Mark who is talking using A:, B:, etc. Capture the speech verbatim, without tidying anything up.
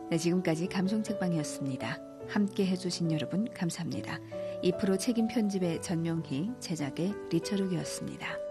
A: 네, 지금까지 감성책방이었습니다. 함께 해주신 여러분 감사합니다. 이 프로 책임 편집의 전명희, 제작의 리처룩이었습니다.